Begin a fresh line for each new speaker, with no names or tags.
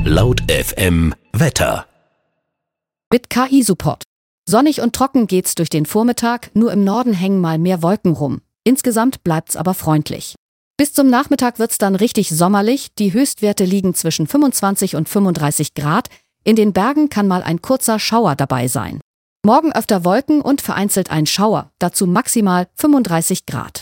Laut FM Wetter.
Mit KI-Support. Sonnig und trocken geht's durch den Vormittag, nur im Norden hängen mal mehr Wolken rum. Insgesamt bleibt's aber freundlich. Bis zum Nachmittag wird's dann richtig sommerlich, die Höchstwerte liegen zwischen 25 und 35 Grad, in den Bergen kann mal ein kurzer Schauer dabei sein. Morgen öfter Wolken und vereinzelt ein Schauer, dazu maximal 35 Grad.